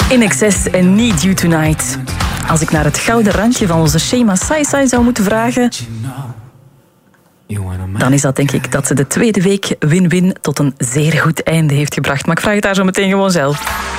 INXS en Need You Tonight. Als ik naar het gouden randje van onze Shema Sai zou moeten vragen, dan is dat denk ik dat ze de tweede week win-win tot een zeer goed einde heeft gebracht. Maar ik vraag het haar zo meteen gewoon zelf.